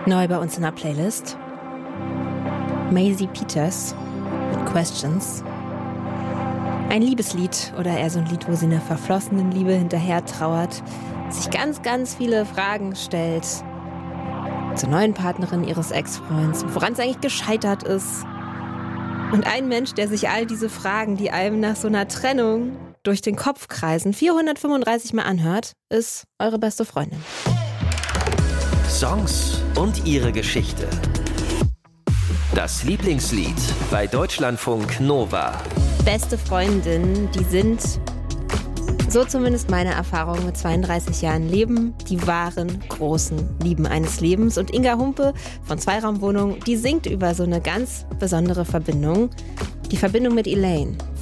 Neu bei uns in der Playlist. Maisie Peters mit Questions. Ein Liebeslied oder eher so ein Lied, wo sie einer verflossenen Liebe hinterher trauert, sich ganz, ganz viele Fragen stellt zur neuen Partnerin ihres Ex-Freunds, woran es eigentlich gescheitert ist. Und ein Mensch, der sich all diese Fragen, die einem nach so einer Trennung durch den Kopf kreisen, 435 Mal anhört, ist eure beste Freundin. Songs und ihre Geschichte. Das Lieblingslied bei Deutschlandfunk Nova. Beste Freundinnen, die sind, so zumindest meine Erfahrung mit 32 Jahren Leben, die wahren, großen Lieben eines Lebens. Und Inga Humpe von Zweiraumwohnung, die singt über so eine ganz besondere Verbindung. Die Verbindung mit Elaine